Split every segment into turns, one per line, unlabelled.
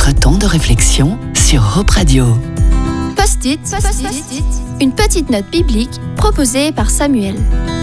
votre temps de réflexion sur Hope Radio.
Post-it, une petite note biblique proposée par Samuel.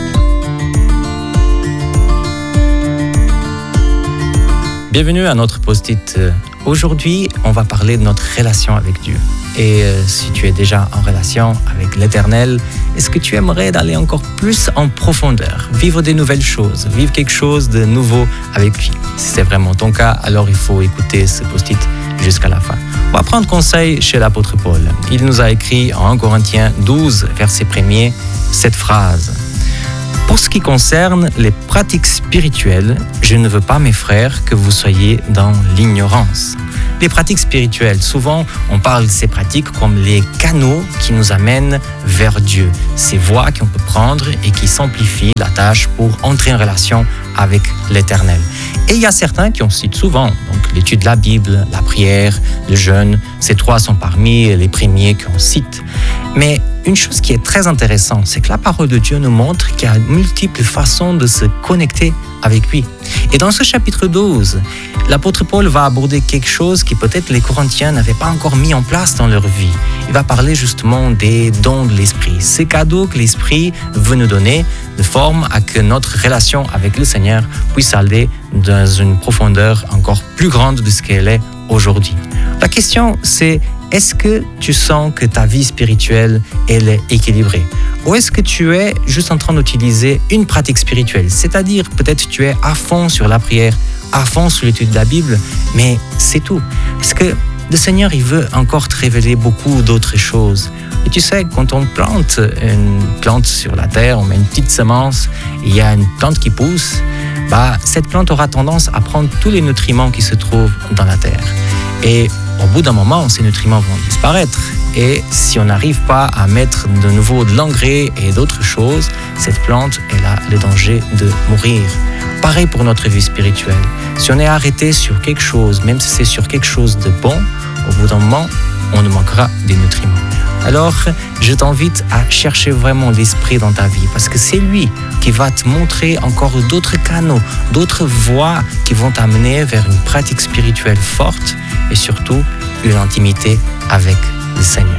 Bienvenue à notre post-it. Aujourd'hui, on va parler de notre relation avec Dieu. Et si tu es déjà en relation avec l'Éternel, est-ce que tu aimerais d'aller encore plus en profondeur, vivre des nouvelles choses, vivre quelque chose de nouveau avec lui? Si c'est vraiment ton cas, alors il faut écouter ce post-it jusqu'à la fin. On va prendre conseil chez l'apôtre Paul. Il nous a écrit en 1 Corinthiens 12, verset 1er, cette phrase. Pour ce qui concerne les pratiques spirituelles, je ne veux pas, mes frères, que vous soyez dans l'ignorance. Les pratiques spirituelles, souvent, on parle de ces pratiques comme les canaux qui nous amènent vers Dieu. Ces voies qu'on peut prendre et qui simplifient la tâche pour entrer en relation avec l'Éternel. Et il y a certains qui en citent souvent, donc l'étude de la Bible, la prière, le jeûne, ces trois sont parmi les premiers qu'on cite. Mais une chose qui est très intéressante, c'est que la parole de Dieu nous montre qu'il y a multiples façons de se connecter avec lui. Et dans ce chapitre 12, l'apôtre Paul va aborder quelque chose qui peut-être les Corinthiens n'avaient pas encore mis en place dans leur vie. Il va parler justement des dons de l'Esprit, ces cadeaux que l'Esprit veut nous donner de forme à que notre relation avec le Seigneur puisse aller dans une profondeur encore plus grande de ce qu'elle est aujourd'hui. La question, c'est est-ce que tu sens que ta vie spirituelle, elle est équilibrée? Ou est-ce que tu es juste en train d'utiliser une pratique spirituelle? C'est-à-dire, peut-être tu es à fond sur la prière, à fond sur l'étude de la Bible, mais c'est tout. Parce que le Seigneur, il veut encore te révéler beaucoup d'autres choses. Et tu sais, quand on plante une plante sur la terre, on met une petite semence, il y a une plante qui pousse, cette plante aura tendance à prendre tous les nutriments qui se trouvent dans la terre. Et au bout d'un moment, ces nutriments vont disparaître. Et si on n'arrive pas à mettre de nouveau de l'engrais et d'autres choses, cette plante, elle a le danger de mourir. Pareil pour notre vie spirituelle. Si on est arrêté sur quelque chose, même si c'est sur quelque chose de bon, au bout d'un moment, on nous manquera des nutriments. Alors, je t'invite à chercher vraiment l'Esprit dans ta vie, parce que c'est lui qui va te montrer encore d'autres canaux, d'autres voies qui vont t'amener vers une pratique spirituelle forte et surtout une intimité avec le Seigneur.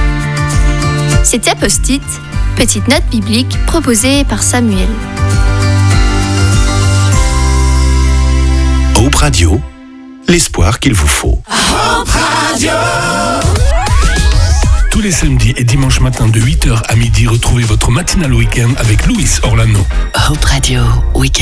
C'était Post-it, petite note biblique proposée par Samuel.
Hope Radio, l'espoir qu'il vous faut.
Hope Radio.
Tous les samedis et dimanches matins de 8h à midi, retrouvez votre matinale week-end avec Louis Orlano.
Hope Radio Week-end.